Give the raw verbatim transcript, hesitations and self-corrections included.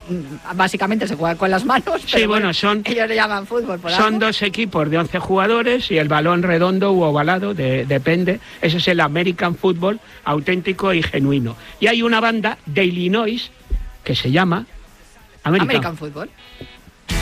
básicamente se juega con las manos. Sí, bueno, bueno, son... Ellos le llaman fútbol por Son algo. dos equipos de once jugadores y el balón redondo u ovalado, de, depende. Ese es el American Football auténtico y genuino. Y hay una banda de Illinois que se llama... American, American Football.